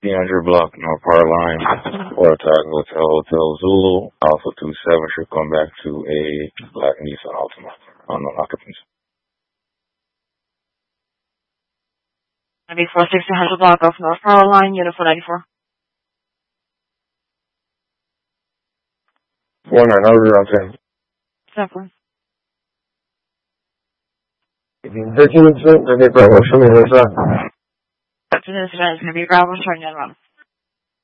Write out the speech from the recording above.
300 block North Power Line, Water Tiger Hotel Zulu. Alpha 27 should come back to a black Nissan Altima. Unknown occupants. 94 1600 block off North Power Line, unit 494. 49, how are you on 10? Simple. Show me what's up. After this event is going to be Bravo, starting at around